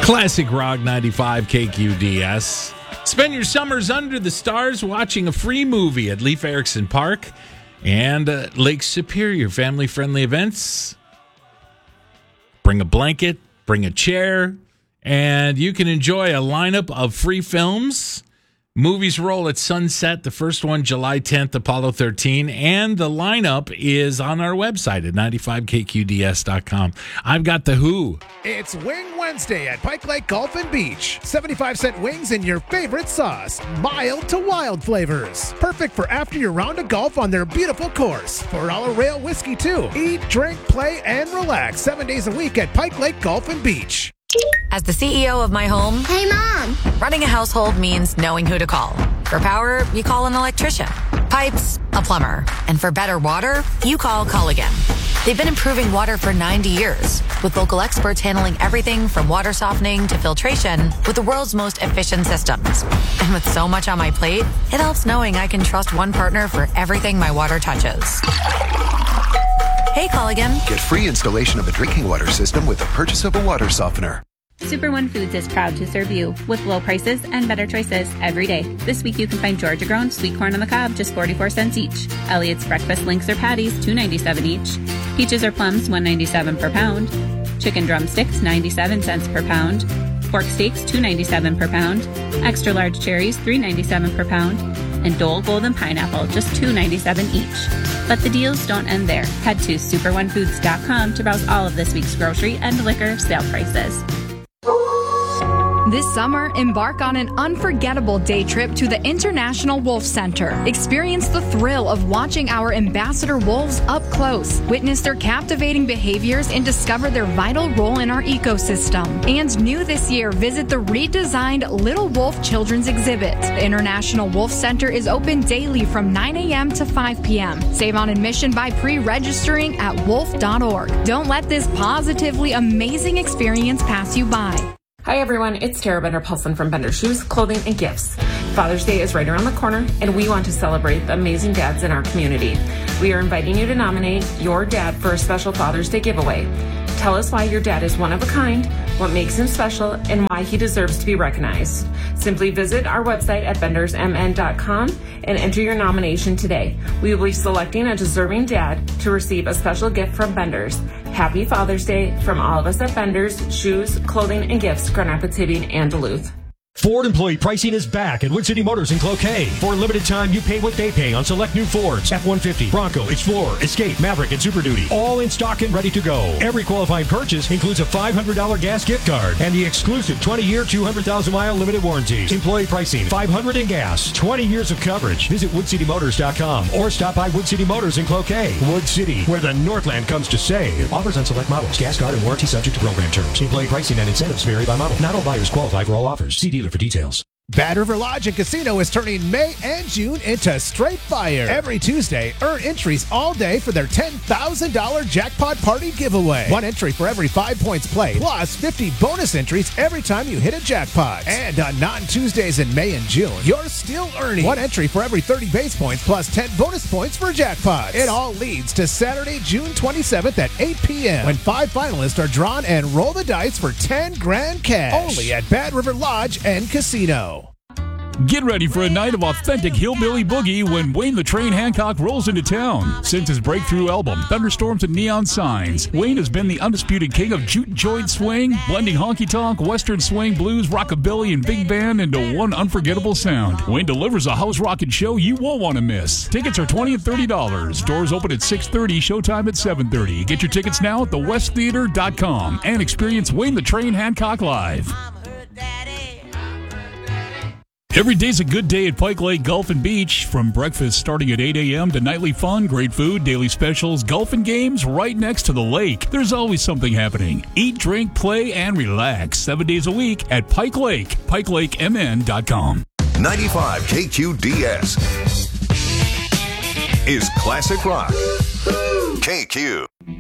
Classic Rock 95 KQDS. Spend your summers under the stars watching a free movie at Leif Erikson Park and Lake Superior. Family-friendly events. Bring a blanket, bring a chair, and you can enjoy a lineup of free films. Movies roll at sunset. The first one, July 10th, Apollo 13. And the lineup is on our website at 95kqds.com. I've got The Who. It's Wing Wednesday at Pike Lake Golf and Beach. 75-cent wings in your favorite sauce. Mild to wild flavors. Perfect for after your round of golf on their beautiful course. $4 rail whiskey, too. Eat, drink, play, and relax 7 days a week at Pike Lake Golf and Beach. As the CEO of my home, Hey, Mom! running a household means knowing who to call. For power, you call an electrician. Pipes, a plumber. And for better water, you call Culligan. They've been improving water for 90 years, with local experts handling everything from water softening to filtration with the world's most efficient systems. And with so much on my plate, it helps knowing I can trust one partner for everything my water touches. Hey, Culligan. Get free installation of a drinking water system with the purchase of a water softener. Super One Foods is proud to serve you with low prices and better choices every day. This week you can find Georgia grown sweet corn on the cob, just 44 cents each. Elliot's breakfast links or patties, $2.97 each. Peaches or plums, $1.97 per pound. Chicken drumsticks, 97 cents per pound. Pork steaks, $2.97 per pound. Extra large cherries, $3.97 per pound. And Dole Golden Pineapple, just $2.97 each. But the deals don't end there. Head to superonefoods.com to browse all of this week's grocery and liquor sale prices. This summer, embark on an unforgettable day trip to the International Wolf Center. Experience the thrill of watching our ambassador wolves up close. Witness their captivating behaviors and discover their vital role in our ecosystem. And new this year, visit the redesigned Little Wolf Children's Exhibit. The International Wolf Center is open daily from 9 a.m. to 5 p.m. Save on admission by pre-registering at wolf.org. Don't let this positively amazing experience pass you by. Hi everyone, it's Tara Bender-Paulson from Bender Shoes, Clothing, and Gifts. Father's Day is right around the corner, and we want to celebrate the amazing dads in our community. We are inviting you to nominate your dad for a special Father's Day giveaway. Tell us why your dad is one of a kind, what makes him special, and why he deserves to be recognized. Simply visit our website at bendersmn.com and enter your nomination today. We will be selecting a deserving dad to receive a special gift from Benders. Happy Father's Day from all of us at Benders, Shoes, Clothing, and Gifts, Grand Rapids, Hibbing, and Duluth. Ford employee pricing is back at Wood City Motors in Cloquet. For a limited time, you pay what they pay on select new Fords, F-150, Bronco, Explorer, Escape, Maverick, and Super Duty. All in stock and ready to go. Every qualifying purchase includes a $500 gas gift card and the exclusive 20-year, 200,000-mile limited warranty. Employee pricing, $500 in gas, 20 years of coverage. Visit woodcitymotors.com or stop by Wood City Motors in Cloquet. Wood City, where the Northland comes to save. Offers on select models. Gas card and warranty subject to program terms. Employee pricing and incentives vary by model. Not all buyers qualify for all offers. See dealer for details. Bad River Lodge and Casino is turning May and June into straight fire. Every Tuesday, earn entries all day for their $10,000 jackpot party giveaway. One entry for every 5 points played, plus 50 bonus entries every time you hit a jackpot. And on non-Tuesdays in May and June, you're still earning one entry for every 30 base points, plus 10 bonus points for jackpots. It all leads to Saturday, June 27th at 8 p.m. when 5 finalists are drawn and roll the dice for 10 grand cash. Only at Bad River Lodge and Casino. Get ready for a night of authentic hillbilly boogie when Wayne the Train Hancock rolls into town. Since his breakthrough album, Thunderstorms and Neon Signs, Wayne has been the undisputed king of juke joint swing, blending honky-tonk, western swing, blues, rockabilly, and big band into one unforgettable sound. Wayne delivers a house rockin' show you won't want to miss. Tickets are $20 and $30. Doors open at 6:30, showtime at 7:30. Get your tickets now at thewesttheater.com and experience Wayne the Train Hancock live. Every day's a good day at Pike Lake Golf and Beach. From breakfast starting at 8 a.m. to nightly fun, great food, daily specials, golf and games right next to the lake. There's always something happening. Eat, drink, play, and relax 7 days a week at Pike Lake, PikeLakeMN.com. 95 KQDS is Classic Rock. KQ.